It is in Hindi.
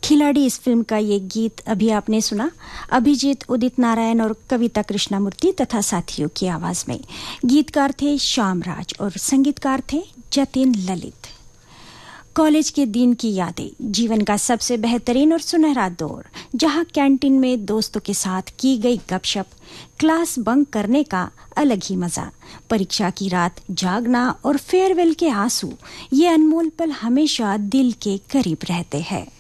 खिलाड़ी इस फिल्म का ये गीत अभी आपने सुना, अभिजीत उदित नारायण और कविता कृष्णमूर्ति तथा साथियों की आवाज में। गीतकार थे श्यामराज और संगीतकार थे जतिन ललित। कॉलेज के दिन की यादें, जीवन का सबसे बेहतरीन और सुनहरा दौर, जहां कैंटीन में दोस्तों के साथ की गई गपशप, क्लास बंक करने का अलग ही मजा, परीक्षा की रात जागना और फेयरवेल के आंसू, ये अनमोल पल हमेशा दिल के करीब रहते हैं।